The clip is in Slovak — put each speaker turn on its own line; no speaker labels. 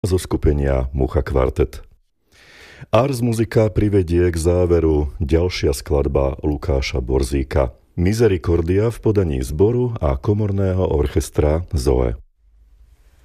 zo skupenia Mucha Kvartet. Ars Musica privedie k záveru ďalšia skladba Lukáša Borzíka Misericordia v podaní zboru a komorného orchestra Zoe.